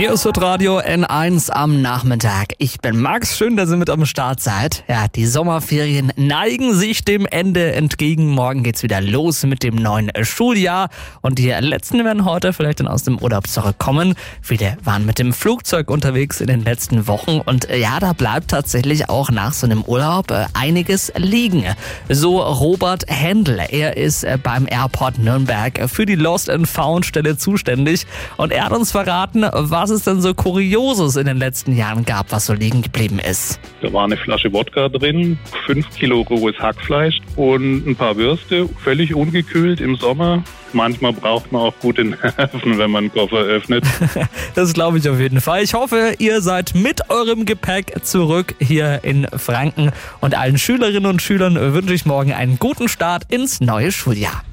Hier ist Radio N1 am Nachmittag. Ich bin Max, schön, dass ihr mit am Start seid. Ja, die Sommerferien neigen sich dem Ende entgegen. Morgen geht's wieder los mit dem neuen Schuljahr. Und die Letzten werden heute vielleicht dann aus dem Urlaub zurückkommen. Viele waren mit dem Flugzeug unterwegs in den letzten Wochen. Und ja, da bleibt tatsächlich auch nach so einem Urlaub einiges liegen. So Robert Händel. Er ist beim Airport Nürnberg für die Lost and Found Stelle zuständig. Und er hat uns verraten, was es denn so Kurioses in den letzten Jahren gab, was so liegen geblieben ist. Da war eine Flasche Wodka drin, 5 Kilo rohes Hackfleisch und ein paar Würste, völlig ungekühlt im Sommer. Manchmal braucht man auch gute Nerven, wenn man einen Koffer öffnet. Das glaube ich auf jeden Fall. Ich hoffe, ihr seid mit eurem Gepäck zurück hier in Franken. Und allen Schülerinnen und Schülern wünsche ich morgen einen guten Start ins neue Schuljahr.